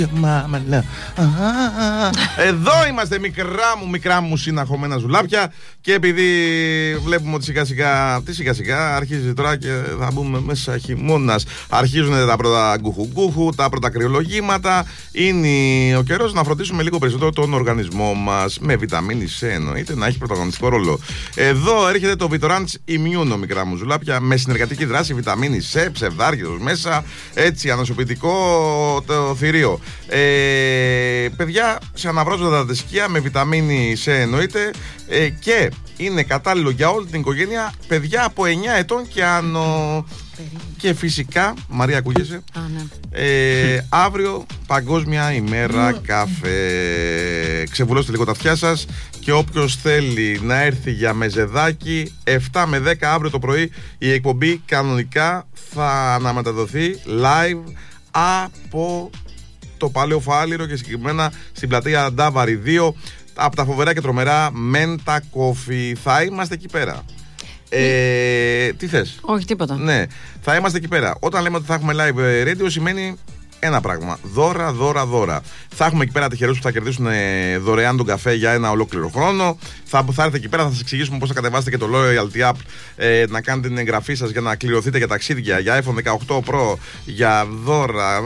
Εδώ είμαστε, μικρά μου συναχωμένα ζουλάπια. Και επειδή βλέπουμε ότι σιγά σιγά αρχίζει τώρα και θα μπούμε μέσα χειμώνας, αρχίζουν τα πρώτα γκουχου, τα πρώτα κρυολογήματα. Είναι ο καιρός να φροντίσουμε λίγο περισσότερο τον οργανισμό μας, με βιταμίνη C εννοείται, να έχει πρωταγωνιστικό ρόλο. Εδώ έρχεται το Vitorance Immuno, μικρά μου ζουλάπια, με συνεργατική δράση, βιταμίνη C, ψευδάργυρος μέσα, έτσι ανοσοποιητικό το θηρίο. Παιδιά, σε αναβρόζοντα τα δυσκεία με βιταμίνη C εννοείται, και είναι κατάλληλο για όλη την οικογένεια, παιδιά από 9 ετών και άνω. Και φυσικά, Μαρία, ακούγεσαι, ναι. Αύριο Παγκόσμια ημέρα καφέ. Ξεβουλώστε λίγο τα αυτιά σας και όποιος θέλει να έρθει για μεζεδάκι, 7 με 10 αύριο το πρωί η εκπομπή κανονικά θα αναμεταδοθεί live από το Παλαιό Φάληρο και συγκεκριμένα στην πλατεία Ντάβαρη 2, από τα φοβερά και τρομερά Menta Coffee. Θα είμαστε εκεί πέρα. Τι θες? Όχι, τίποτα. Ναι, θα είμαστε εκεί πέρα. Όταν λέμε ότι θα έχουμε live radio, σημαίνει ένα πράγμα: δώρα. Θα έχουμε εκεί πέρα τυχερούς που θα κερδίσουν δωρεάν τον καφέ για ένα ολόκληρο χρόνο. Θα έρθετε εκεί πέρα, θα σας εξηγήσουμε πώς θα κατεβάσετε και το Loyalty App, να κάνετε την εγγραφή σας για να κληρωθείτε για ταξίδια, για iPhone 18 Pro, για δώρα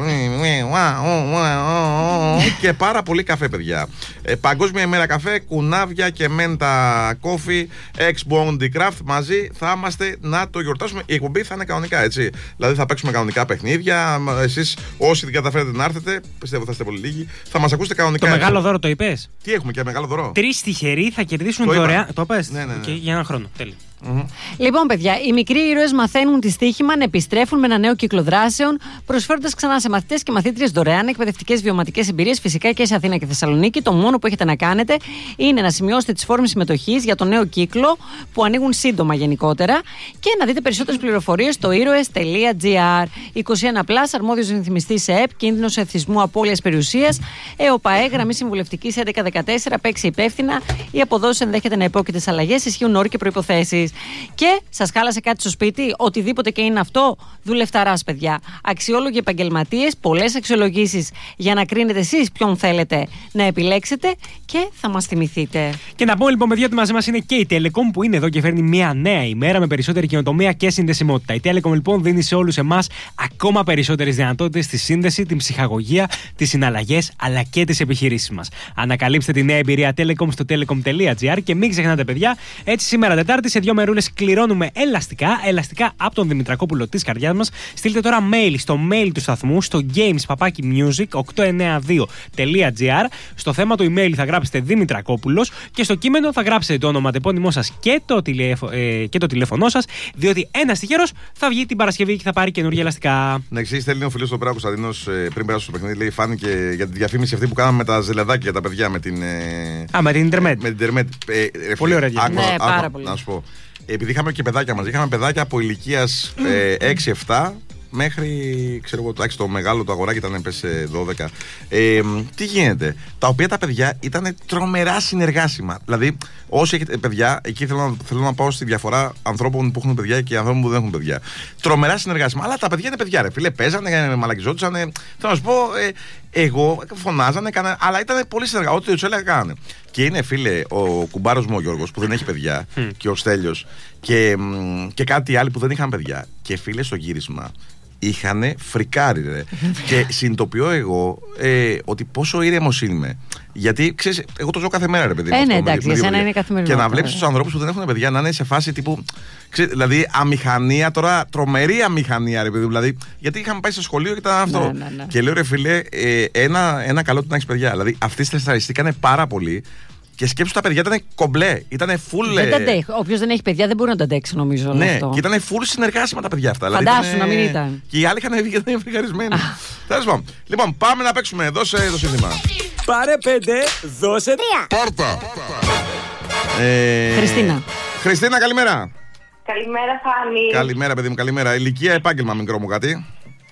και πάρα πολύ καφέ, παιδιά. Παγκόσμια ημέρα καφέ, κουνάβια και Menta Coffee, ex-Bondi Craft. Μαζί θα είμαστε να το γιορτάσουμε. Η εκπομπή θα είναι κανονικά, έτσι. Δηλαδή θα παίξουμε κανονικά παιχνίδια. Εσείς όσοι δεν καταφέρετε να έρθετε, πιστεύω θα είστε πολύ λίγοι, θα μας ακούσετε κανονικά. Το μεγάλο δώρο το είπες? Τι έχουμε και μεγάλο δώρο? 3 τυχεροί θα κερδίσουν δωρεάν. Το πες? Ναι. Okay, για ένα χρόνο. Τέλειο. Λοιπόν, παιδιά, οι μικροί ήρωες μαθαίνουν τη στοίχημα να επιστρέφουν με ένα νέο κύκλο δράσεων, προσφέροντας ξανά σε μαθητές και μαθήτριες δωρεάν εκπαιδευτικές βιωματικές εμπειρίες, φυσικά και σε Αθήνα και Θεσσαλονίκη. Το μόνο που έχετε να κάνετε είναι να σημειώσετε τις φόρμες συμμετοχής για το νέο κύκλο, που ανοίγουν σύντομα γενικότερα, και να δείτε περισσότερες πληροφορίες στο ήρωες.gr. 21+, αρμόδιος ρυθμιστής σε ΕΠ, κίνδυνος εθισμού απώλειας περιουσίας, ΕΟΠΑΕ, γραμμή συμβουλευτικής 1114, παίξει υπεύθυνα. Οι αποδόσεις ενδέχεται να υπόκειται σε αλλαγές, ισχύουν όροι και προϋποθέσεις. Και σας χάλασε κάτι στο σπίτι, οτιδήποτε και είναι αυτό, δουλευταράς, παιδιά. Αξιόλογοι επαγγελματίες, πολλές αξιολογήσεις για να κρίνετε εσείς ποιον θέλετε να επιλέξετε και θα μας θυμηθείτε. Και να πω λοιπόν, παιδιά, ότι μαζί μας είναι και η Telecom, που είναι εδώ και φέρνει μια νέα ημέρα με περισσότερη καινοτομία και συνδεσιμότητα. Η Telecom λοιπόν δίνει σε όλους εμάς ακόμα περισσότερες δυνατότητες στη σύνδεση, την ψυχαγωγία, τις συναλλαγές αλλά και τις επιχειρήσεις μας. Ανακαλύψτε τη νέα εμπειρία Telecom στο telecom.gr και μην ξεχνάτε, παιδιά, έτσι σήμερα Τετάρτη σε 2 μερούλες κληρώνουμε ελαστικά από τον Δημητρακόπουλο της καρδιάς μας. Στείλτε τώρα mail στο mail του σταθμού, στο games@music892.gr. Στο θέμα του email θα γράψετε Δημητρακόπουλος και στο κείμενο θα γράψετε το όνομα, τεπώνυμό σας και το τηλέφωνό σας, διότι ένας τυχερός θα βγει την Παρασκευή και θα πάρει καινούργια ελαστικά. Να εξηγήσει, θέλει ο φίλος του Πέρα Κωνσταντίνος πριν περάσω στο παιχνίδι, λέει, φάνηκε για τη διαφήμιση αυτή που κάναμε με τα ζελεδάκια για τα παιδιά με την. Με την Ιντερνετ. Πολύ ωραία διαφήμιση. Ναι, πάρα πολύ. Να σου πω. Επειδή είχαμε και παιδάκια μαζί, είχαμε παιδάκια από ηλικίας 6-7 μέχρι, ξέρω εγώ, το μεγάλο το αγοράκι ήταν πέσε 12. Τι γίνεται? Τα οποία τα παιδιά ήταν τρομερά συνεργάσιμα. Δηλαδή, όσοι έχετε παιδιά, εκεί θέλω να πάω στη διαφορά ανθρώπων που έχουν παιδιά και ανθρώπων που δεν έχουν παιδιά. Τρομερά συνεργάσιμα. Αλλά τα παιδιά είναι παιδιά, ρε φίλε. Παίζανε, μαλακιζόντουσαν. Θέλω να σου πω, εγώ φωνάζανε, αλλά ήταν πολύ συνεργάσιμα. Ό,τι του έλεγα κάνανε. Και είναι, φίλε, ο κουμπάρος μου ο Γιώργος που δεν έχει παιδιά, και ο Στέλιος και κάτι άλλοι που δεν είχαν παιδιά. Και, φίλε, στο γύρισμα είχανε φρικάρει, ρε. Και συνειδητοποιώ εγώ ότι πόσο ήρεμος είμαι. Γιατί, ξέρεις, εγώ το ζω κάθε μέρα, ρε παιδί μου. Ναι, εντάξει, για σένα είναι καθημερινό. Και να βλέπεις τους ανθρώπους που δεν έχουν παιδιά να είναι σε φάση τύπου. Ξέρεις, δηλαδή, αμηχανία τώρα, τρομερή αμηχανία, ρε παιδί μου. Δηλαδή, γιατί είχαμε πάει στο σχολείο και ήταν αυτό. Ναι. Και λέω, ρε φίλε, ένα καλό του να έχεις παιδιά. Δηλαδή, αυτοί στρεσαριστήκανε πάρα πολύ. Και σκέψου, τα παιδιά ήταν κομπλέ, ήταν full. Δεν τα αντέχει. Όποιος δεν έχει παιδιά δεν μπορεί να τα αντέξει, νομίζω. Ναι, αυτό. Και ήταν full συνεργάσιμα τα παιδιά αυτά. Φαντάσου να μην ήταν. Και οι άλλοι είχαν βγει και ήταν ευχαριστημένοι. Τέλος πάντων. Λοιπόν, πάμε να παίξουμε. Δώσε το σύνθημα. Πάρε 5, δώσε 3. Πάρτα. Χριστίνα, καλημέρα. Καλημέρα, Φάνη. Καλημέρα, παιδί μου, καλημέρα. Ηλικία, επάγγελμα, μικρό μου κάτι.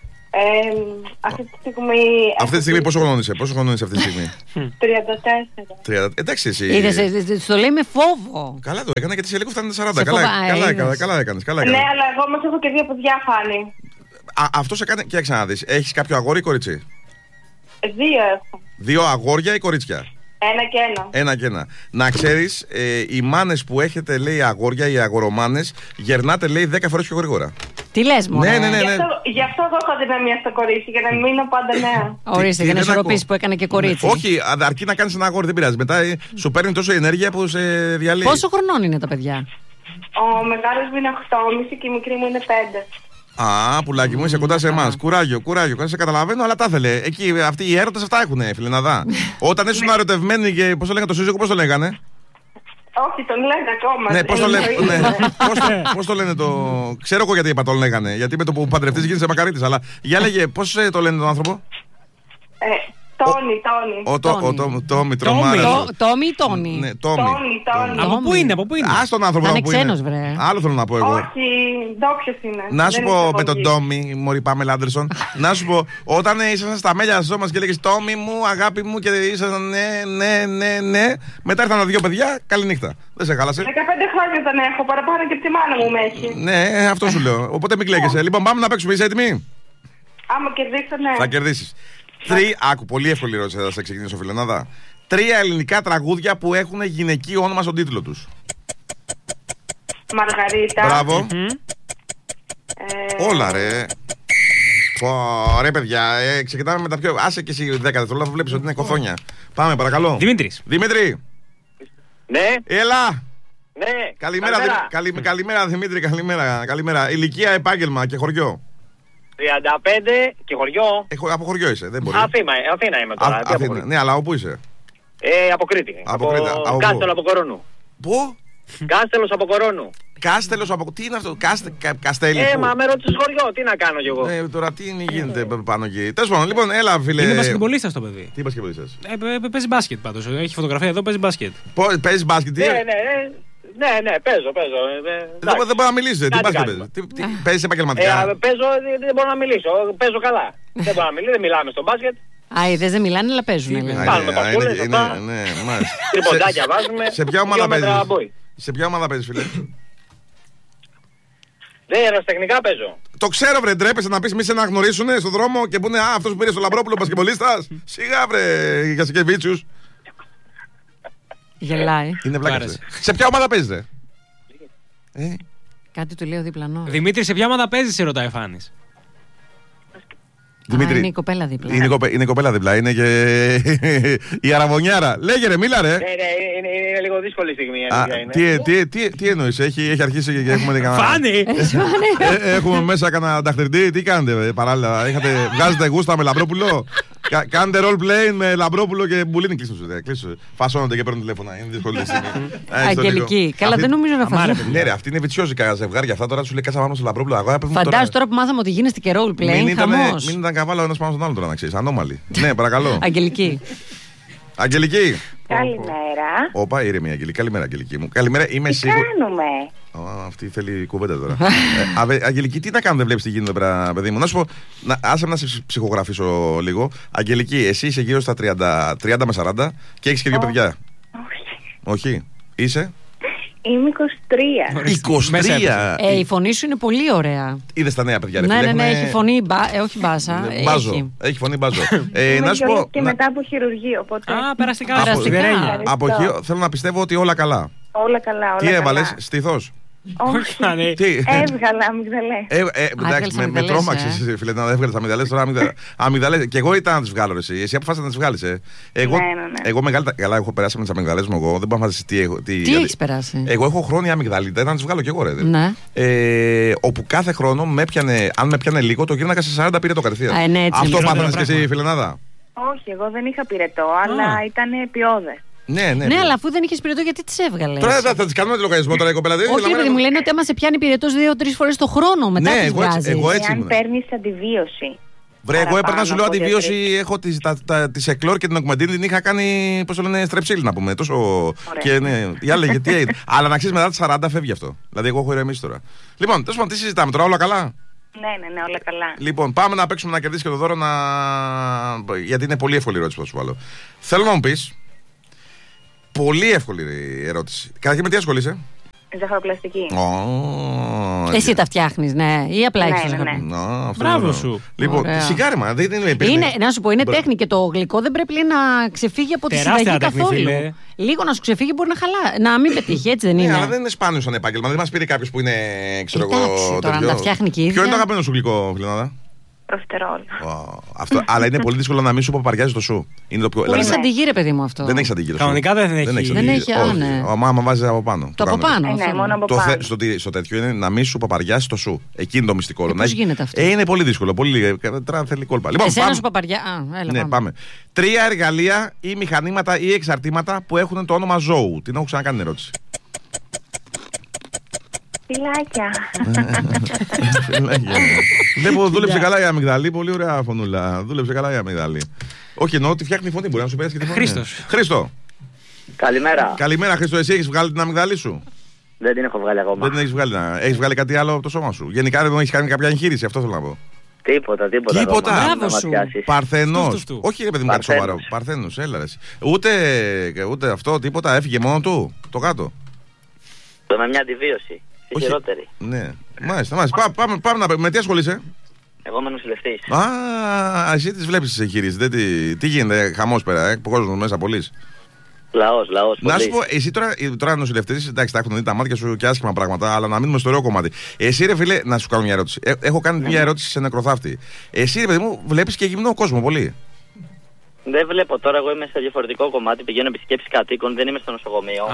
Αυτή τη στιγμή πόσο χρόνο είσαι αυτή τη στιγμή? 34. Εντάξει, εσύ. Είδες, το λέει με φόβο. Καλά το έκανα, γιατί σε λίγο φτάνει 40. Καλά έκανες. Ναι, αλλά εγώ όμως έχω και 2 παιδιά, Φάνη. Αυτό σε κάνει. Κοίταξε να δεις. Έχεις κάποιο αγόρι ή κορίτσι? έχω. 2 αγόρια ή κορίτσια? Ένα και ένα. Να ξέρεις, οι μάνες που έχετε, λέει, αγόρια, οι αγορομάνες, γερνάτε, λέει, 10 φορές πιο γρήγορα. Τι λες, μωρέ? Ναι. Γι' αυτό εγώ έχω αδυναμία στο κορίτσι, για να μην μείνω πάντα νέα. Ορίστε, για να ισορροπήσεις που έκανε και κορίτσι. Όχι, αρκεί να κάνεις ένα αγόρι, δεν πειράζει. Μετά σου παίρνει τόσο η ενέργεια που σε διαλύει. Πόσο χρονών είναι τα παιδιά? Ο μεγάλος μου είναι 8,5 και η μικρή μου είναι 5. Α, πουλάκι μου, είσαι κοντά σε εμάς. Κουράγιο. Σε καταλαβαίνω, αλλά τα ήθελε. Εκεί αυτοί οι έρωτες αυτά έχουν, φιλεναδά. Όταν ήσουν ερωτευμένοι και πώς το λέγανε το σύζυγο, πώς το λέγανε? Όχι, τον λένε ακόμα. Ναι, πώς το λένε το. Ξέρω εγώ γιατί είπα τον λέγανε. Γιατί με το που παντρευτείς γίνεσαι μακαρίτης. Αλλά για λέγε, πώς το λένε τον άνθρωπο? Τόνι. Τόμι, τρομάρα. Τόμι ή Τόνι? Ναι, Τόμι. Από πού είναι? Ας τον άνθρωπο να να είναι ξένος, βρε. Άλλο θέλω να πω εγώ. Όχι, ντόπιος είναι. Να σου πω με τον Τόμι, μωρή πάμε Λάντερσον. Να σου πω, όταν ήσασταν στα μέλια της μας και λέγες Τόμι μου, αγάπη μου και ήσασταν ναι. Μετά ήρθαν 2 παιδιά, καληνύχτα. Δεν σε χάλασε? 15 χρόνια δεν έχω, παραπάνω και από τη μάνα μου με έχει. Ναι, αυτό σου λέω. Οπότε μην κλαίγεσαι. Λοιπόν, πάμε να παίξουμε. Είσαι έτοιμη? Άμα κερδίσω, ναι. Θα κερδίσεις. Άκου, πολύ εύκολη ερώτηση θα ξεκινήσω, φιλενάδα. 3 ελληνικά τραγούδια που έχουν γυναικείο όνομα στον τίτλο τους. Μαργαρίτα. Μπράβο. Όλα ρε. Ρε παιδιά, ξεκινάμε με τα πιο. Άσε και εσύ 10 δευτερόλεπτα, βλέπεις ότι είναι κοφόνια. Πάμε, παρακαλώ. Δημήτρη. Ναι. Έλα. Ναι. Καλημέρα, Δημήτρη, καλημέρα. Ηλικία, επάγγελμα και χωριό. 35 και χωριό. Από χωριό είσαι, δεν μπορεί. Αθήνα είμαι τώρα. Ναι, αλλά όπου είσαι? Από Κρήτη. Από Κάστελο από Κορώνου. Πού? Κάστελος από Κορώνου. Κάστελος από. Τι είναι αυτό? Καστέλι. Μα με ρωτήσεις χωριό, τι να κάνω κι εγώ. Τώρα τι γίνεται πάνω εκεί. Τέλος πάντων, λοιπόν, έλα φίλε. Είναι μπασκετμπολίστας το παιδί. Τι μπασκετμπολίστας? Παίζει μπάσκετ πάντως. Έχει φωτογραφία εδώ, παίζει μπάσκετ. Παίζει μπάσκετ, Ναι, παίζω. Δεν μπορώ να μιλήσω. Τι μπάσκετ παίζεις επαγγελματικά? Παίζω, δεν μπορώ να μιλήσω. Παίζω καλά. Δεν μπορώ να μιλήσω, δεν μιλάμε στο μπάσκετ. Αίδες δεν μιλάνε, αλλά παίζουν. Κάνουμε πασκούλες, αυτά. Τριποντάκια βάζουμε. Σε ποια ομάδα παίζεις, φίλε? Αεραστεχνικά παίζω. Το ξέρω, βρε, ντρέπεσαι να πεις μη σε αναγνωρίσουνε στον δρόμο και πούνε αυτός που πήρε στο Λαμπρόπουλο μπασκετμπολίστας. Σιγά, βρε, Γιασικεβίτσιους. Γελάει. Είναι βλάκας. Σε ποια ομάδα παίζεις, ρε? Κάτι του λέει ο διπλανό. Δημήτρη, σε ποια ομάδα παίζεις, σε ρωτάει Φάνης. Δημήτρη, είναι η κοπέλα δίπλα. Είναι η κοπέλα δίπλα, είναι και η αραβωνιάρα. Λέγε ρε, μίλα ρε. Είναι λίγο δύσκολη στιγμή. Τι εννοείς, έχει αρχίσει και έχουμε την κανένα. Φάνη! Έχουμε μέσα κανένα δαχτυλτή, τι κάνετε παράλληλα? Βγάζετε γούστα με Λαμπρόπουλο? Κάντε role play με Λαμπρόπουλο και Μπουλίνη. Κλείσου. Φασώνονται και παίρνουν τηλέφωνα. Είναι δύσκολη στιγμή. Αγγελική. Καλά, δεν νομίζω να φασώνονται. Ναι, ρε, αυτή είναι βιτσιόζικα ζευγάρια. Αυτά τώρα σου λέει κάτσα πάνω στο Λαμπρόπουλο. Φαντάζομαι τώρα που μάθαμε ότι γίνεστε και role play. Χαμός. Μην ήταν καβάλα ο ένας πάνω στον άλλο τώρα να ξέρεις. Ανώμαλοι. Ναι, παρακαλώ. Αγγελική. Αγγελική. Καλημέρα. Όπα, ήρεμη Αγγελική. Καλημέρα, Αγγελική μου. Καλημέρα, είμαι σίγουρη. Τι κάνουμε? Αυτή θέλει κουβέντα τώρα. Αγγελική, τι να κάνουμε, δεν βλέπεις τι γίνεται πέρα, παιδί μου? Να σου πω, άσε να σε ψυχογραφήσω λίγο. Αγγελική, εσύ είσαι γύρω στα 30 με 40 και έχεις και 2 παιδιά. Όχι. Είσαι? Είμαι 23. Η φωνή σου είναι πολύ ωραία. Είδες τα νέα παιδιά, ρε? Ναι, έχει φωνή, όχι μπάσα. Έχει φωνή μπάζο. Να σου πω. Και μετά από χειρουργείο. Οπότε. Περαστικά. Από εκεί θέλω να πιστεύω ότι όλα καλά. Όλα καλά. Τι έβαλες, στήθος? Όχι. Έβγαλα αμυγδαλές. Εντάξει, με τρόμαξες, φίλε, να έβγαλες αμυγδαλές. Τώρα αμυγδαλές. Και εγώ ήταν να τις βγάλω, εσύ αποφάσισες να τις βγάλεις. Εγώ μεγάλη. Καλά, έχω περάσει με τις αμυγδαλές μου. Εγώ δεν μπορώ να φανταστείς τι έχεις περάσει. Εγώ έχω χρόνια αμυγδαλίτα, ήταν να τις βγάλω κι εγώ, ρε. Όπου κάθε χρόνο αν με πιάνε λίγο, το γύρναγα σε 40, πήρε το κατευθείαν. Αυτό πάθαινες και εσύ, φιλενάδα? Όχι, εγώ δεν είχα πυρετό, αλλά ήταν ποιόδες. Ναι, αλλά αφού δεν είχε πυρετό, γιατί τι έβγαλε? Τώρα θα τη κάνουμε τη λογαριασμό τώρα η κοπέλα. Όχι, επειδή μου λένε ότι άμα σε πιάνει πυρετό 2-3 φορές το χρόνο μετά. Ναι, εγώ έτσι. Αν παίρνει αντιβίωση. Βρε, εγώ έπαιρνα, σου λέω, αντιβίωση. Έχω τη Εκλόρ και την Οκμαντίνη, την είχα κάνει, πώς το λένε, στρεψίλ να πούμε. Τόσο. Και ναι, η άλλη γιατί. Αλλά να ξέρει μετά τις 40 φεύγει αυτό. Δηλαδή, εγώ έχω ηρεμήσει τώρα. Λοιπόν, τέλος πάντων, τι συζητάμε τώρα, όλα καλά? Ναι, όλα καλά. Λοιπόν, πάμε να παίξουμε να κερδίσει και το δώρο γιατί είναι πολύ εύκολη ερώτηση που θα σου βάλω. Θέλω να μου πει. Πολύ εύκολη ερώτηση. Καταρχήν με τι ασχολείσαι? Ζαχαροπλαστική. Εσύ τα φτιάχνεις, ναι, ή απλά έχεις Ναι. Μπράβο σου. Λοιπόν, σιγάρεμα, δεν είναι να σου πω, είναι τέχνη και το γλυκό δεν πρέπει να ξεφύγει από τη συνταγή καθόλου. Λίγο να σου ξεφύγει μπορεί να μην πετύχει, έτσι δεν είναι? Ναι, αλλά δεν είναι σπάνιο σαν επάγγελμα. Δεν μας πήρε κάποιος που είναι, ξέρω εγώ. Τώρα να τα φτιάχνει και η ίδια. Ποιο είναι το αγαπημένο σου γλυκό, Φιλενάδα? Προφιτερόλ. Αλλά είναι πολύ δύσκολο να μην σου παπαριάζει το σου. Είναι το πιο. Είναι σαν τη γύρε, παιδί μου αυτό. Δεν έχει αντιγύρω. Κανονικά δεν έχει. Δεν έχει, ναι. Άμα βάζει από πάνω. Το από πάνω. Ναι, μόνο από πάνω. Στο τέτοιο είναι να μην σου παπαριάσει το σου. Εκεί είναι το μυστικό. Πώς γίνεται αυτό? Είναι πολύ δύσκολο. Τώρα θέλει κόλπα. Λοιπόν, εσένα σου παπαριά. Ναι, πάμε. 3 εργαλεία ή μηχανήματα ή εξαρτήματα που έχουν το όνομα ζώου. Την έχω ξανακάνει ερώτηση. Φυλάκια. Βλέπω, δούλεψε καλά η αμυγδαλή. Πολύ ωραία φωνούλα. Δούλεψε καλά η αμυγδαλή. Όχι, εννοώ ότι φτιάχνει φωνή. Μπορεί να σου πει και τη φωνή. Χρήστο. Καλημέρα. Καλημέρα, Χρήστο. Εσύ έχεις βγάλει την αμυγδαλή σου? Δεν την έχω βγάλει ακόμα. Δεν την έχεις βγάλει. Έχεις βγάλει κάτι άλλο από το σώμα σου? Γενικά δεν έχεις κάνει κάποια εγχείρηση, αυτό θέλω να πω. Τίποτα. Μπράβο σου. Παρθενός. Όχι ρε παιδί μου, κάτι σοβαρό. Παρθένος, έλα ρε. Ούτε αυτό, τίποτα. Έφυγε μόνο του το κάτω. Το με μια αντιβίωση. Χειρότερη. Ναι. Μάλιστα. Πάμε να. Με τι ασχολείσαι? Εγώ είμαι νοσηλευτής. Εσύ τις βλέπεις τις εγχειρήσεις. Τι γίνεται, χαμός πέρα, κόσμος μέσα πολλής. Λαός. Να σου πω, εσύ τώρα νοσηλευτής, εντάξει, τα έχουν δει τα μάτια σου και άσχημα πράγματα, αλλά να μείνουμε στο ωραίο κομμάτι. Εσύ, ρε φίλε, να σου κάνω μια ερώτηση. Έχω κάνει μια ερώτηση σε νεκροθάφτη. Εσύ, ρε παιδί μου, βλέπεις και γυμνό κόσμο πολύ? Δεν βλέπω τώρα, εγώ είμαι σε διαφορετικό κομμάτι. Πηγαίνω επισκέψεις κατοίκων, δεν είμαι στο νοσοκομείο.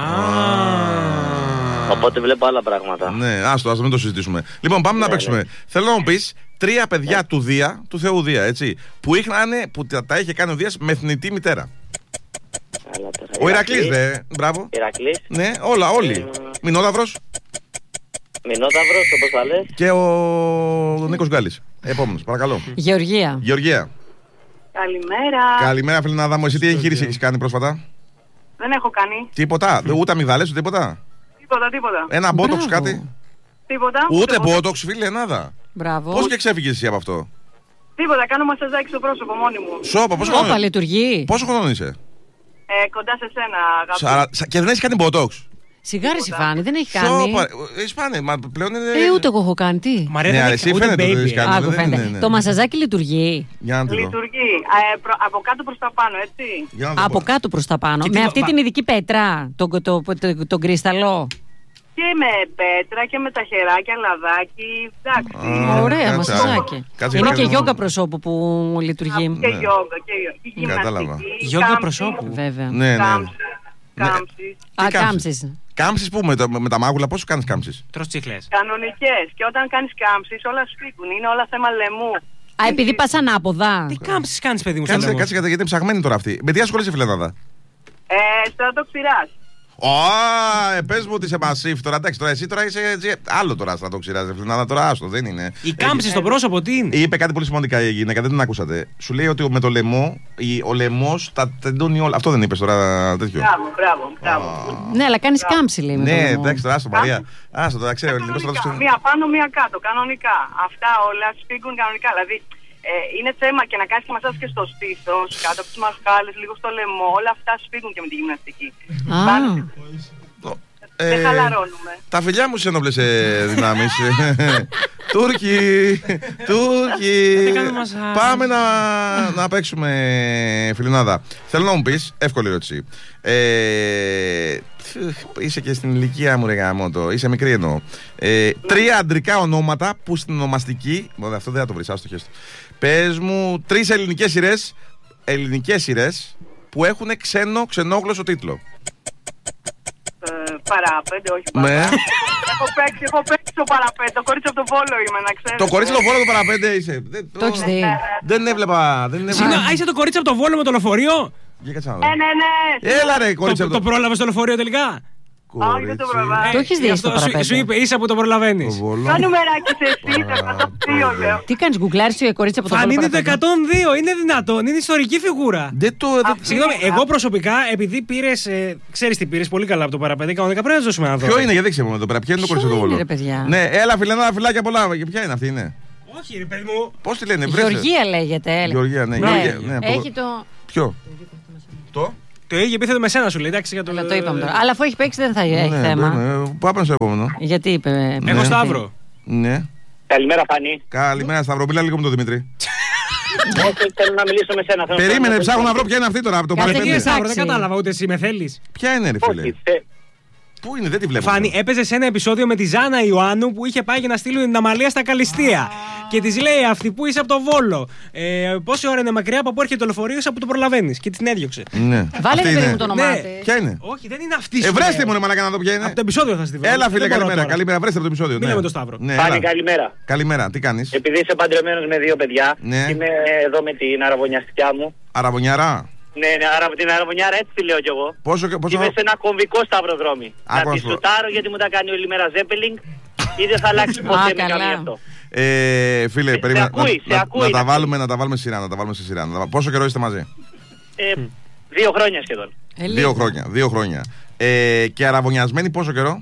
Οπότε βλέπω άλλα πράγματα. Ναι, άστο, ας μην το συζητήσουμε. Λοιπόν, πάμε να παίξουμε. Θέλω να μου πεις 3 παιδιά του Δία, του Θεού Δία, έτσι, που τα είχε κάνει ο Δίας με θνητή μητέρα. Ο Ηρακλής, μπράβο. Ηρακλής. Ναι, όλοι. Μινόδαυρος, όπως θα λες. και ο Νίκος Γκάλης. Επόμενος, παρακαλώ. Γεωργία. Καλημέρα, Φιλενάδα μου. Εσύ τι εγχείρηση έχεις κάνει πρόσφατα? Δεν έχω κάνει. Τίποτα, ούτε αμυγδαλές, τίποτα. Τίποτα. Ένα μπότοξ, κάτι? Τίποτα. Ούτε μπότοξ, φίλε, νάδα. Μπράβο. Πώς και ξέφυγες εσύ από αυτό? Τίποτα, κάνω μασαζάκι στο πρόσωπο μόνη μου. Σώπα, πόσο χρόνο είσαι? Κοντά σε σένα, αγάπη. Και δεν έχεις κάνει μπότοξ? Σιγάρι φάνη, δεν έχει κάνει. Σπάνε, μα πλέον είναι. Ούτε εγώ έχω κάνει. Τι. Ναι, εσύ φαίνεται ότι δεν έχεις κάνει. Το μασαζάκι λειτουργεί. Λειτουργεί. Από κάτω προς τα πάνω, έτσι. Από κάτω προς τα πάνω. Με αυτή την ειδική πέτρα, τον κρίσταλο. Και με πέτρα και με τα χεράκια, λαδάκι. Εντάξει. Ωραία, μασαζάκι. Είναι και γιόγκα προσώπου που λειτουργεί. Και γιόγκα και γυμναστική. Γιόγκα προσώπου. Βέβαια. Ναι. Κάμψεις. Κάμψεις που με τα μάγουλα, πώς κάνεις κάμψεις? Τρως τσίχλες. Κανονικές. Και όταν κάνεις κάμψεις όλα σφίγγουν. Είναι όλα θέμα λαιμού. Επειδή πας ανάποδα. Τι κάμψεις κάνεις, παιδί μου? Κάτσε γιατί είναι ψαγμένη τώρα αυτή. Με τι ασχολείσαι, Φιλενάδα? Στρατοξηράς. Πες μου ότι είσαι μασίφ τώρα. Εντάξει, τώρα εσύ τώρα είσαι άλλο τώρα στρατοξηράς, Φιλενάδα, τώρα άστο, δεν είναι. Η κάμψη στο πρόσωπο τι είναι? Είπε κάτι πολύ σημαντικά η γυναίκα, δεν την ακούσατε. Σου λέει ότι με το λαιμό, ο λαιμός τα τεντώνει όλα. Αυτό δεν είπες τώρα τέτοιο? Μπράβο. Ναι, αλλά κάνεις κάμψη, λέει. Ναι, εντάξει, τώρα άστο, Μαρία. Άστο, τώρα ξέρω. Μία πάνω, μία κάτω, κανονικά. Αυτά όλα σφίγγουν κανονικά. Δηλαδή είναι θέμα και να κάνεις και μασάζ και στο στήθος, κάτω από τις μασχάλες, λίγο στο λαιμό. Όλα αυτά σφίγγουν και με τη γυμναστική. Δεν χαλαρώνουμε. Τα φιλιά μου σε ένοπλες δυνάμεις. Τούρκοι. Πάμε να παίξουμε, Φιλενάδα. Θέλω να μου πεις, εύκολη ερώτηση. Είσαι και στην ηλικία μου, ρε γαμώτο. Είσαι μικρή εννοώ. 3 αντρικά ονόματα που στην ονομαστική. Αυτό δεν θα το βρεις, άστο χέστο. Πες μου 3 ελληνικές σειρές που έχουν ξενόγλωσσο τίτλο. Παράπεντε, όχι παραπέντε. Έχω παίξει το παραπέντε. Το κορίτσι από το Βόλο είμαι, να ξέρετε. Το κορίτσι από το Βόλο το παραπέντε είσαι. Το έχεις δει? Δεν έβλεπα. Είσαι το κορίτσι από το Βόλο με το λεωφορείο? Ναι. Έλα ρε κορίτσι από το πρόλαβες στο λεωφορείο τελικά? Όχι, δεν το προλαβαίνω. Το έχεις δει στο παραπέντε? Σου είπε ίσα που το προλαβαίνεις. Κάνε μεράκι σε εσύ, το 102 λέω. Τι κάνεις, γκουγκλάρεις το κορίτσι από το Βόλο? Αν είναι το 102, είναι δυνατόν, είναι ιστορική φιγούρα. Συγγνώμη, εγώ προσωπικά, επειδή πήρες, ξέρεις τι πήρες πολύ καλά από το παραπέντε, κανονικά πρέπει να δώσουμε ένα δώρο. Ποιο είναι, γιατί δεν ξέρω εδώ πέρα, ποιο είναι το κορίτσι από το Βόλο? Ναι, έλα Φιλενάδα, φιλάκια πολλά. Ποια είναι αυτή, είναι? Όχι, ρε παιδί μου. Πώς τη λένε, Γεωργία λέγεται. Γεωργία, ναι. Έχει το. Ποιο? Το? Το ίδιο επίθετο με σένα σου λέει. Εντάξει, για το... Αλλά το είπαμε τώρα. Αλλά αφού έχει παίξει δεν θα έχει θέμα. Πάμε στο επόμενο. Γιατί είπε. Έχω Σταύρο. Ναι. Καλημέρα, Φανή. Καλημέρα, Σταύρο. Μιλά λίγο με τον Δημήτρη. Όχι, θέλω να μιλήσω με σένα. Περίμενε, ψάχνω να βρω ποια είναι αυτή τώρα από το Κύριε Σταύρο, Εντάξει. δεν κατάλαβα ούτε εσύ με θέλει. Ποια είναι, ρε φίλε. Πού είναι, δεν τη βλέπω. Φάνη, έπαιζε σε ένα επεισόδιο με τη Ζάνα Ιωάννου που είχε πάει για να στείλουν την αμαλία στα Καλυστία. Και τη λέει αυτή που είσαι από το Βόλο. Πόση ώρα είναι μακριά από πού έρχεται το λεωφορείο, από το προλαβαίνει. Και την έδιωξε. Ναι. Βάλε Αυτή παιδί είναι. μου το όνομά Ναι. της. Ποια είναι. Όχι, δεν είναι αυτή. σου Βρέστε λέω. μου, ρε μαλάκα, να δω ποια είναι. Από το επεισόδιο θα στη βρω. Έλα, φίλε, Δεν μπορώ καλημέρα. τώρα. Καλημέρα, βρέστε από το επεισόδιο. Μίλα Ναι. με τον Σταύρο. Ναι, Φάνη, έλα. καλημέρα. Καλημέρα, τι κάνει. Επειδή είσαι παντρεμένος με 2 παιδιά, Ναι. είμαι εδώ με την αραβωνιαστικιά μου. Αραβωνιάρα. Ναι, την αραβωνιάρα έτσι τη λέω κι εγώ. Πόσο. Είμαι σε ένα κομβικό σταυροδρόμι. Άκου Να να τη σου πω. σουτάρω γιατί μου τα κάνει όλη μέρα Ζέπελινγκ ή δεν θα αλλάξει ποτέ με καλά. καμία αυτό. Φίλε, περίμενα. ακούει, σε ακούει, Να τα να βάλουμε σειρά. Πόσο καιρό είστε μαζί. 2 χρόνια σχεδόν. 2 χρόνια. Και αραβωνιασμένοι πόσο καιρό.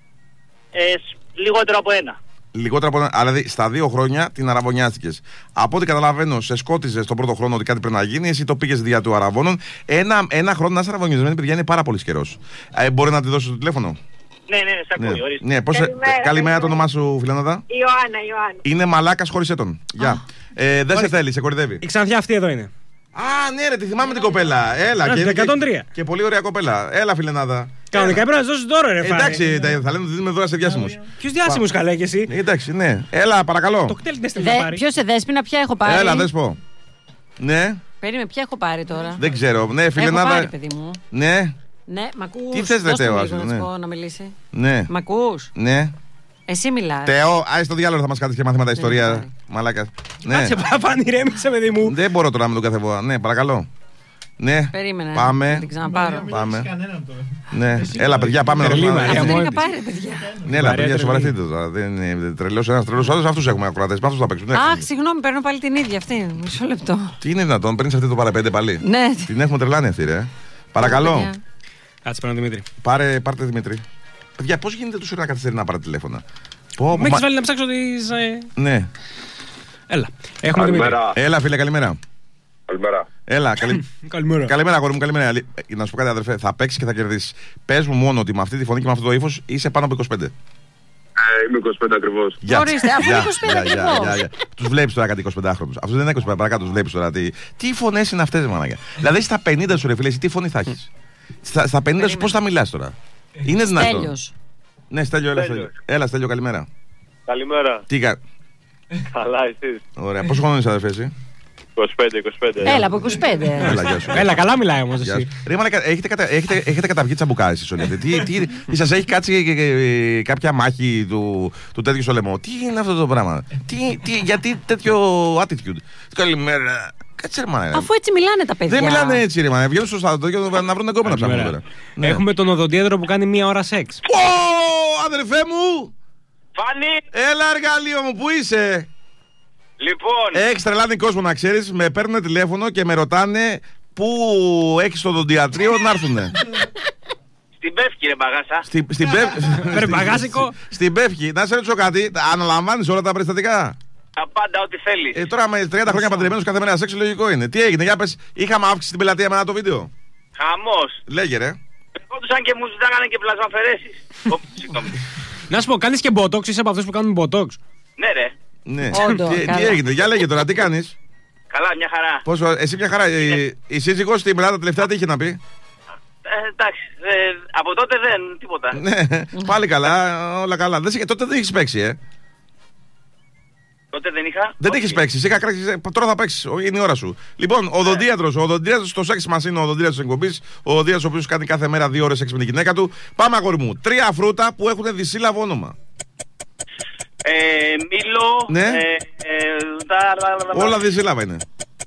Λιγότερο από 1. Λιγότερα από ένα. Δηλαδή στα 2 χρόνια την αραβωνιάστηκες. Από ό,τι καταλαβαίνω, σε σκότιζε τον πρώτο χρόνο ότι κάτι πρέπει να γίνει, εσύ το πήγες δια του αραβώνων. Ένα χρόνο να είσαι αραβωνιασμένη, παιδιά, είναι πάρα πολύ καιρό. Μπορεί να τη δώσει το τηλέφωνο. Ναι, σε ακούει, ορίστε. Ναι, καλημέρα το όνομά σου, Φιλανάδα. Ιωάννα. Είναι μαλάκας, χώρισέ τον. Γεια. Δεν σε θέλει, σε κορυδεύει. Η Ξανθιά αυτή εδώ είναι. Α, ναι, ρε, τη θυμάμαι την κοπέλα. Έλα, Α, και, την 103. και πολύ ωραία κοπέλα. Έλα, Φιλενάδα. Κανονικά πρέπει να δώσει τώρα, ρε Φάνη. Εντάξει, θα λέμε ότι δίνουμε δώρα σε διάσημους. Ποιου διάσημου καλέ και εσύ. Εντάξει, ναι. Έλα, παρακαλώ. Το κτέλ δεν να πάρει. Ποιο σε Δέσποινα, ποια έχω πάρει. Έλα, δες πω. Ναι, Περίμενε, ποια έχω πάρει τώρα. δεν ξέρω. Ναι, Έχω Φιλενάδα. πάρει, παιδί μου. Ναι, Ναι, μ' ακούς. Τι θες, ρε, Δώστε μου Θεό, λίγο να ναι. σου πω να μιλήσει. ναι, Μ' ακούς. ναι. Εσύ μιλάς. Θεό, άι στο διάλογο θα μας κάνεις και μαθήματα ιστορία. πάρει. Μαλάκα. Ναι. Κάτσε, Φάνη, ρέμισε, παιδί μου. Δεν μπορώ τώρα με τον καθεβόα. Ναι, παρακαλώ. Ναι. Περίμενε. Πάμε. Να την ξαναπάρω. Πάμε. Ναι, έλα, παιδιά, πάμε να Τρελή δούμε. Μαρία. Αυτό δεν μόνη είχα της. πάρει, παιδιά. Ναι, έλα, παιδιά, τρελή. σοβαρευτείτε τώρα. Δεν είναι τρελός ένας, τρελός άλλος. Αυτούς έχουμε ακροατές. Με αυτούς θα παίξουμε. Αχ, συγγνώμη, παίρνω πάλι την ίδια αυτή. Μισό λεπτό. Τι είναι δυνατόν, παίρνεις αυτή το παραπέντε πάλι. Ναι. Την έχουμε τρελάνει αυτή, ρε. Παρακαλώ. Παιδιά. Κάτσε, παίρνω Δημήτρη. Πάρτε Δημήτρη. Παιδιά, πώς γίνεται τόσο ώρα να καθυστερεί να πάρει τηλέφωνα. Με έχει βάλει να ψάξω τις. Ναι. Έλα. Έχουμε Δημήτρη. Έλα, φίλε, καλημέρα. Καλημέρα. Έλα, Καλημέρα. καλημέρα, αγόρι μου, καλημέρα. Να σου πω κάτι, αδερφέ, θα παίξει και θα κερδίσει. Πες μου μόνο ότι με αυτή τη φωνή και με αυτό το ύφος είσαι πάνω από 25. Είμαι 25 ακριβώς. Ορίστε, αφού είναι 25 ακριβώς. Τους βλέπεις τώρα κάτι 25χρονους. Αυτός δεν είναι 25, παρακάτω τους βλέπεις τώρα. Τι φωνές είναι αυτές, μανάκια. Δηλαδή στα 50 σου, ρε φίλε, εσύ τι φωνή θα έχεις. Στα 50 σου πώς θα μιλάς τώρα. Είναι δυνατόν. Στέλιος. Ναι, Στέλιο, έλα, Στέλιος. Στέλιο. Έλα, Στέλιο, καλημέρα. Καλημέρα. Τι κα... Καλά, εσείς. Ωραία, πόσο χρόνο είσαι, αδερφέ, εσύ. 25. Έλα, από 25. Έλα, γεια σου. Έλα, καλά μιλάει όμως Γεια εσύ. σου. Ρε μαλάκα, έχετε καταβγεί τσαμπουκά εσείς όλοι αυτοί. Τι σας έχει κάτσει κάποια μάχη του τέτοιου στο λαιμό. Τι είναι αυτό το πράγμα. Γιατί τέτοιο attitude. Καλημέρα. Κάτσε ρε μαλάκα. Αφού έτσι μιλάνε τα παιδιά. Δεν μιλάνε έτσι ρε μαλάκα. Βγαίνουν στο στρατό να βρουν κόμμα να ψάχνουν Καλημέρα. τώρα. Ναι. Έχουμε τον οδοντίατρο που κάνει 1 ώρα σεξ. Ω, αδερφέ μου. Φάνη, Έλα εργαλείο μου, πού είσαι. λοιπόν, Έχεις τρελάνει κόσμο να ξέρεις. Με παίρνουν τηλέφωνο και με ρωτάνε πού έχεις το οδοντιατρίο να έρθουνε. στην Πεύκη ρε μπαγάσα. Ρε, μπαγάζικο. Στην Πεύκη, να σε ρωτήσω κάτι, αναλαμβάνεις όλα τα περιστατικά. Τα πάντα ό,τι θέλεις. Τώρα με 30 χρόνια παντρεμένος κάθε μέρα σεξ λογικό είναι. Τι έγινε, για πες, είχαμε αύξηση στην πελατεία με το βίντεο. Χαμός. Λέγε ρε. Ερχόντουσαν και μου ζητάγανε και πλασμαφαιρέσεις. Συγγνώμη. Να σου πω, κάνεις και botox, είσαι από αυτούς που κάνουν botox. Ναι ρε, Ναι. Όντω, Τι καλά. έγινε, για λέγε τώρα, τι κάνεις. καλά μια χαρά. Εσύ μια χαρά, η σύζυγός στην Ελλάδα τελευταία τι είχε να πει. Εντάξει, από τότε δεν, τίποτα. Ναι, πάλι καλά, όλα καλά. Τότε δεν έχεις παίξει, Τότε δεν είχα. Δεν Όχι. έχεις παίξει. Τώρα θα παίξεις. Είναι η ώρα σου. Λοιπόν, ο οδοντίατρος στο σεξ μας είναι ο οδοντίατρος της εκπομπής. Ο οδοντίατρος ο οποίος κάνει κάθε μέρα 2 ώρες σεξ με την γυναίκα του. Πάμε, αγόρι μου. 3 φρούτα που έχουν δυσύλλαβο όνομα. Μήλο. Ναι. Όλα δυσύλλαβα είναι.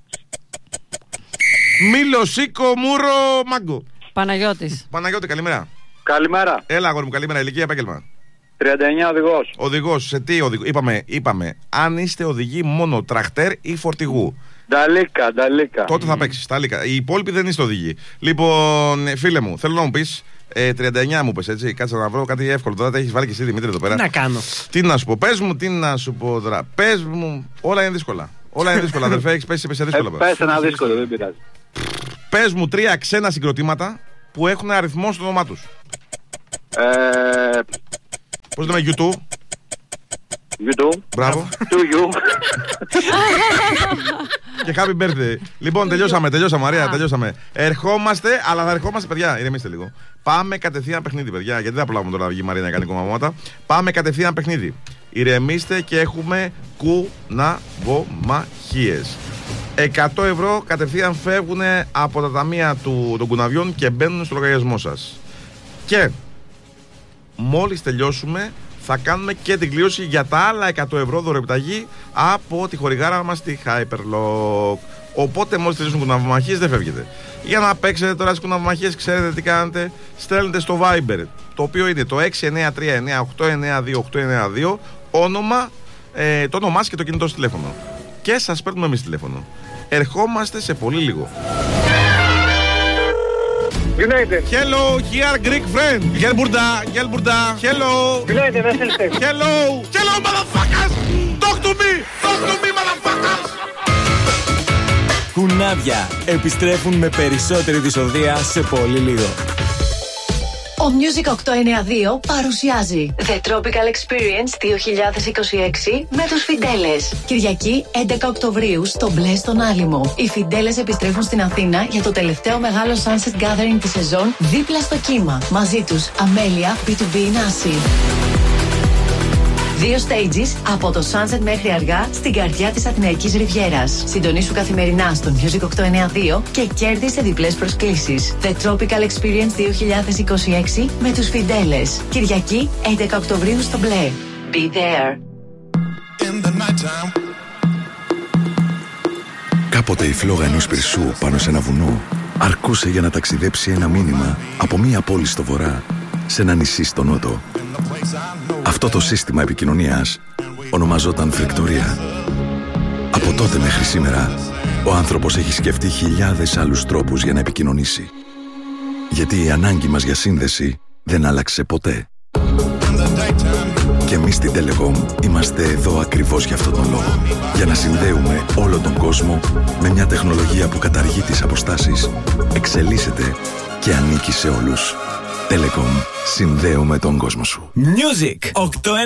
Μήλο, σίκο, μούρο, μάγκο. Παναγιώτης. Παναγιώτη, καλημέρα. Καλημέρα. Έλα, αγόρι μου, καλημέρα. Ηλικία, επάγγελμα. 39 οδηγός. Οδηγός, σε τι οδηγό. Είπαμε, αν είστε οδηγοί μόνο τραχτέρ ή φορτηγού. Νταλίκα. Τότε θα παίξει. Τα λίκα. Οι υπόλοιποι δεν είστε οδηγοί. Λοιπόν, φίλε μου, θέλω να μου πει. 39 μου πες έτσι. Κάτσε να βρω κάτι εύκολο. Τώρα τα έχει βάλει και εσύ Δημήτρη εδώ πέρα. Τι να κάνω. Τι να σου πω, πες μου, τι να σου πω τώρα. Πες μου, όλα είναι δύσκολα. Όλα είναι δύσκολα, αδερφέ, έχεις πέσει σε δύσκολα. Πες ένα δύσκολο, δεν πειράζει. Πες μου 3 ξένα συγκροτήματα που έχουν αριθμό στο όνομά τους. Πώς λέμε, YouTube. YouTube. Μπράβο. To you. Και happy birthday. Λοιπόν, τελειώσαμε, Μαρία, τελειώσαμε. Ερχόμαστε, αλλά θα ερχόμαστε, παιδιά, ηρεμήστε λίγο. Πάμε κατευθείαν παιχνίδι, παιδιά, γιατί δεν προλάβουμε τώρα να βγει η Μαρία να κάνει κομμάματα. Πάμε κατευθείαν παιχνίδι. Ηρεμήστε και έχουμε κουναβομαχίες. 100 ευρώ κατευθείαν φεύγουν από τα ταμεία των κουναβιών και μπαίνουν στο λογαριασμό σας. Και μόλις τελειώσουμε θα κάνουμε και την κλήρωση για τα άλλα 100 ευρώ δωρεοπιταγή από τη χορηγάρα μας τη Hyperlock. Οπότε μόλις τελειώσουν κουναβομαχίες δεν φεύγετε. Για να παίξετε τώρα στις κουναβομαχίες, ξέρετε τι κάνετε. Στέλνετε στο Viber, το οποίο είναι το 6939892 όνομα, το όνομά σας και το κινητό σας τηλέφωνο. Και σας παίρνουμε εμείς τηλέφωνο. Ερχόμαστε σε πολύ λίγο. United. Hello, here Greek friend. Gelburda. Hello. United, Western. Hello, motherfuckers. Talk to me, motherfuckers. Κουνάβια επιστρέφουν με περισσότερη δυσοδεία σε πολύ λίγο. Ο Music 892 παρουσιάζει The Tropical Experience 2026 με τους Φιντέλες. Κυριακή 11 Οκτωβρίου στο Μπλε στον Άλυμο. Οι Φιντέλες επιστρέφουν στην Αθήνα για το τελευταίο μεγάλο Sunset Gathering της σεζόν δίπλα στο κύμα. Μαζί τους Αμέλεια, B2B Nasi. 2 stages από το Sunset μέχρι αργά στην καρδιά της Αθηναϊκής Ριβιέρας. Συντονίσου καθημερινά στο Music 892 και κέρδισε διπλές προσκλήσεις. The Tropical Experience 2026 με τους Φιντέλες. Κυριακή 11 Οκτωβρίου στο Μπλε. Be there. Κάποτε η φλόγα ενός πυρσού πάνω σε ένα βουνό αρκούσε για να ταξιδέψει ένα μήνυμα από μία πόλη στο βορρά σε ένα νησί στο νότο. Αυτό το σύστημα επικοινωνίας ονομαζόταν φρικτορία. Από τότε μέχρι σήμερα, ο άνθρωπος έχει σκεφτεί χιλιάδες άλλους τρόπους για να επικοινωνήσει. Γιατί η ανάγκη μας για σύνδεση δεν άλλαξε ποτέ. Και εμείς στην Telecom είμαστε εδώ ακριβώς για αυτόν τον λόγο. Για να συνδέουμε όλο τον κόσμο με μια τεχνολογία που καταργεί τις αποστάσεις, εξελίσσεται και ανήκει σε όλους. Telecom. Συνδέουμε τον κόσμο σου. Music 892.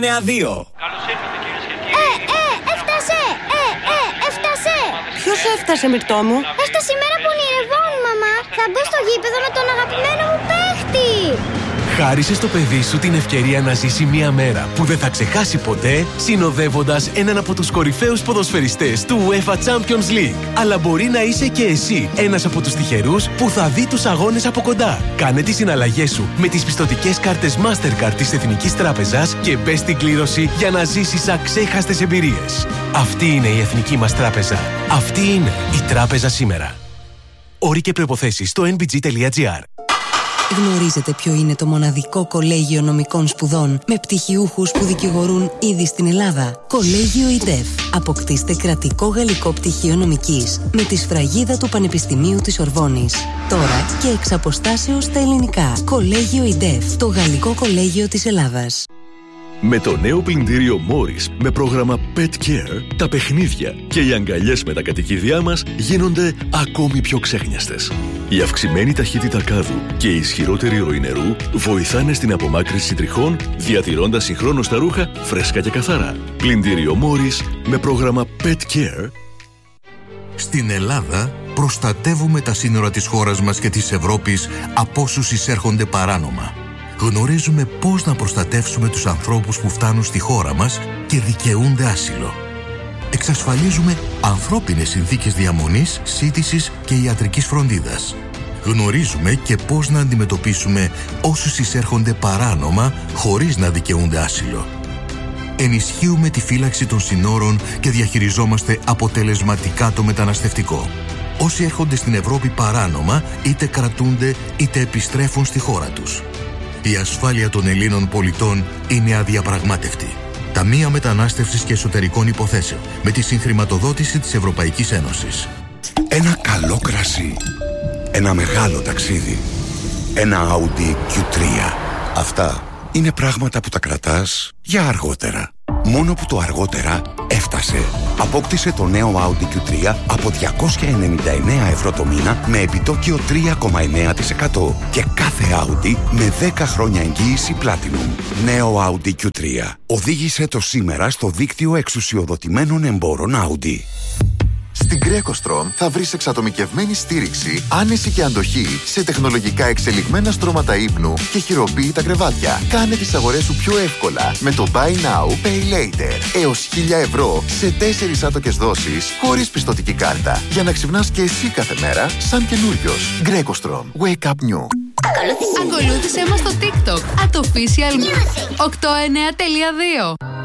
Έφτασε! Έφτασε! Ποιος έφτασε, Μυρτώ μου? Έφτασε η μέρα που ονειρευόμουν, μαμά. Θα μπω στο γήπεδο με τον αγαπημένο μου παίχτη. Χάρισε στο παιδί σου την ευκαιρία να ζήσει μια μέρα που δεν θα ξεχάσει ποτέ, συνοδεύοντας έναν από τους κορυφαίους ποδοσφαιριστές του UEFA Champions League. Αλλά μπορεί να είσαι και εσύ ένας από τους τυχερούς που θα δει τους αγώνες από κοντά. Κάνε τις συναλλαγές σου με τις πιστωτικές κάρτες Mastercard της Εθνικής Τράπεζας και μπες στην κλήρωση για να ζήσεις αξέχαστες εμπειρίες. Αυτή είναι η Εθνική μας Τράπεζα. Αυτή είναι η Τράπεζα σήμερα. Όροι και προϋποθέσεις στο nbg.gr. Γνωρίζετε ποιο είναι το μοναδικό κολέγιο νομικών σπουδών με πτυχιούχους που δικηγορούν ήδη στην Ελλάδα? Κολέγιο ΙΤΕΦ. Αποκτήστε κρατικό γαλλικό πτυχίο νομικής με τη σφραγίδα του Πανεπιστημίου της Ορβόνης. Τώρα και εξ αποστάσεως στα ελληνικά. Κολέγιο ΙΤΕΦ. Το γαλλικό κολέγιο της Ελλάδας. Με το νέο πλυντήριο Morris με πρόγραμμα Pet Care, τα παιχνίδια και οι αγκαλιές με τα κατοικίδια μας γίνονται ακόμη πιο ξέχνιαστες. Η αυξημένη ταχύτητα κάδου και η ισχυρότερη ροή νερού βοηθάνε στην απομάκρυνση τριχών, διατηρώντας συγχρόνως τα ρούχα φρέσκα και καθαρά. Πλυντήριο Morris με πρόγραμμα Pet Care. Στην Ελλάδα προστατεύουμε τα σύνορα της χώρας μας και της Ευρώπης από όσους εισέρχονται παράνομα. Γνωρίζουμε πώς να προστατεύσουμε τους ανθρώπους που φτάνουν στη χώρα μας και δικαιούνται άσυλο. Εξασφαλίζουμε ανθρώπινες συνθήκες διαμονής, σύντησης και ιατρικής φροντίδας. Γνωρίζουμε και πώς να αντιμετωπίσουμε όσους εισέρχονται παράνομα χωρίς να δικαιούνται άσυλο. Ενισχύουμε τη φύλαξη των συνόρων και διαχειριζόμαστε αποτελεσματικά το μεταναστευτικό. Όσοι έρχονται στην Ευρώπη παράνομα είτε κρατούνται είτε επιστρέφουν στη χώρα τους. Η ασφάλεια των Ελλήνων πολιτών είναι αδιαπραγμάτευτη. Ταμεία Μετανάστευσης και Εσωτερικών Υποθέσεων με τη συγχρηματοδότηση της Ευρωπαϊκής Ένωσης. Ένα καλό κρασί. Ένα μεγάλο ταξίδι. Ένα Audi Q3. Αυτά είναι πράγματα που τα κρατάς για αργότερα. Μόνο που το αργότερα Έφτασε. Απόκτησε το νέο Audi Q3 από 299 ευρώ το μήνα με επιτόκιο 3,9% και κάθε Audi με 10 χρόνια εγγύηση Platinum. Νέο Audi Q3. Οδήγησε το σήμερα στο δίκτυο εξουσιοδοτημένων εμπόρων Audi. Στην GrecoStrom θα βρεις εξατομικευμένη στήριξη, άνεση και αντοχή σε τεχνολογικά εξελιγμένα στρώματα ύπνου και χειροποίητα κρεβάτια. Κάνε τις αγορές σου πιο εύκολα με το Buy Now, Pay Later. Έως 1.000 ευρώ σε 4 άτοκες δόσεις χωρίς πιστωτική κάρτα. Για να ξυπνάς και εσύ κάθε μέρα σαν καινούριος. GrecoStrom. Wake up new. Ακολούθησέ μας στο TikTok @official892.